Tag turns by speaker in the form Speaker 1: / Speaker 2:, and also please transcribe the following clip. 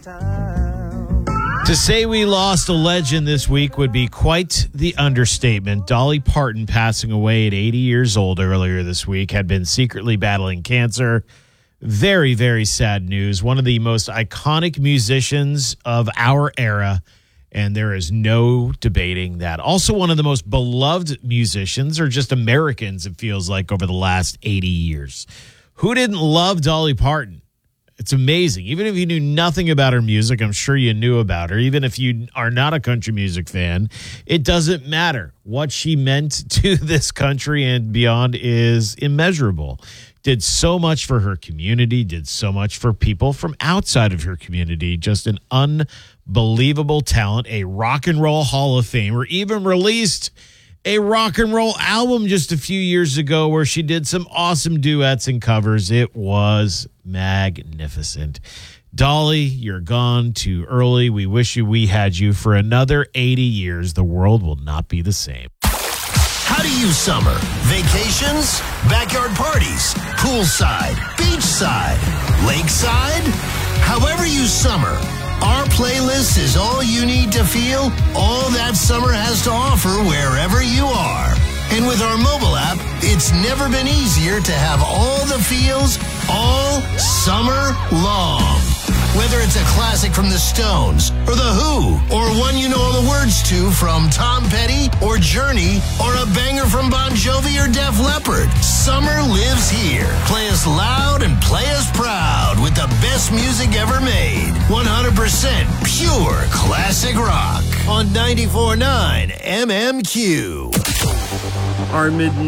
Speaker 1: To say we lost a legend this week would be quite the understatement. Dolly Parton, passing away at 80 years old earlier this week, had been secretly battling cancer. Very, very sad news. One of the most iconic musicians of our era, and there is no debating that. Also one of the most beloved musicians, or just Americans, it feels like, over the last 80 years. Who didn't love Dolly Parton? It's amazing. Even if you knew nothing about her music, I'm sure you knew about her. Even if you are not a country music fan, it doesn't matter. What she meant to this country and beyond is immeasurable. Did so much for her community, did so much for people from outside of her community. Just an unbelievable talent, a rock and roll Hall of Famer, even released a rock and roll album just a few years ago where she did some awesome duets and covers. It was magnificent. Dolly, you're gone too early. We wish we had you for another 80 years. The world will not be the same.
Speaker 2: How do you summer? Vacations? Backyard parties? Poolside? Beachside? Lakeside? However you summer, our playlist is all you need to feel all that summer has to offer wherever you are. And with our mobile app, it's never been easier to have all the feels all summer long. Whether it's a classic from the Stones or The Who, or one you know all the words to from Tom Petty or Journey, or a banger from Bon Jovi or Def Leppard, summer lives here. Play us loud and play us proud with the best music ever made. 100% pure classic rock on 94.9 MMQ.
Speaker 3: Our